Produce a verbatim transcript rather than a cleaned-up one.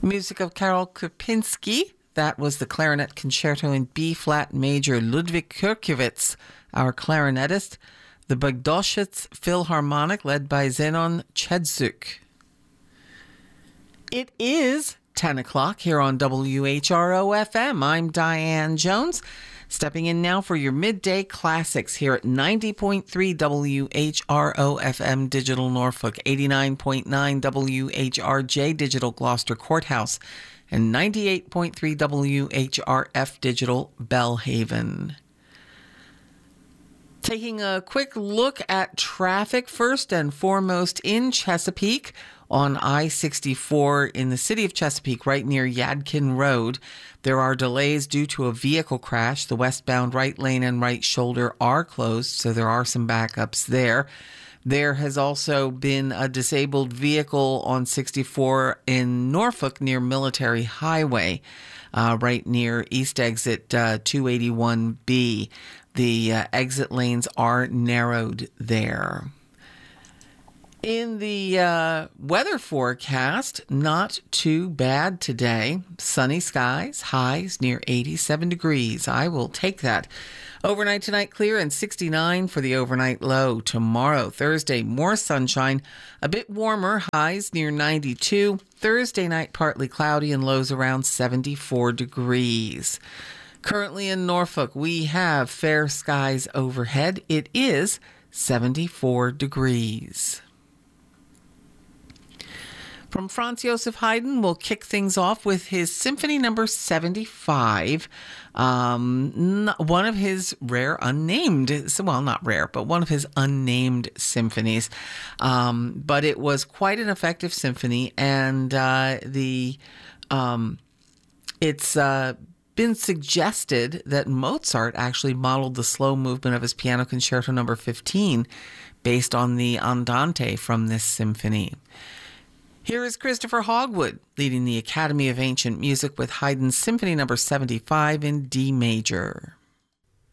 Music of Karol Krupinski. That was the clarinet concerto in B-flat major. Ludwig Kurkiewicz, our clarinetist. The Bydgoszcz Philharmonic, led by Zenon Chedzuk. It is ten o'clock here on W H R O F M. I'm Diane Jones, stepping in now for your midday classics here at ninety point three W H R O F M Digital Norfolk, eighty-nine point nine W H R J Digital Gloucester Courthouse, and ninety-eight point three W H R F Digital Bellhaven. Taking a quick look at traffic first and foremost in Chesapeake on I sixty-four in the city of Chesapeake, right near Yadkin Road. There are delays due to a vehicle crash. The westbound right lane and right shoulder are closed, so there are some backups there. There has also been a disabled vehicle on sixty-four in Norfolk near Military Highway, uh, right near East Exit uh, two eighty-one B. The uh, exit lanes are narrowed there. In the uh, weather forecast, not too bad today. Sunny skies, highs near eighty-seven degrees. I will take that. Overnight tonight, clear and sixty-nine for the overnight low. Tomorrow, Thursday, more sunshine, a bit warmer, highs near ninety-two. Thursday night, partly cloudy and lows around seventy-four degrees. Currently in Norfolk, we have fair skies overhead. It is seventy-four degrees. From Franz Joseph Haydn, we'll kick things off with his Symphony Number seventy-five, um, one of his rare unnamed, well, not rare, but one of his unnamed symphonies. Um, but it was quite an effective symphony, and uh, the um, it's uh, been suggested that Mozart actually modeled the slow movement of his Piano Concerto Number fifteen based on the Andante from this symphony. Here is Christopher Hogwood leading the Academy of Ancient Music with Haydn's Symphony Number seventy-five in D major.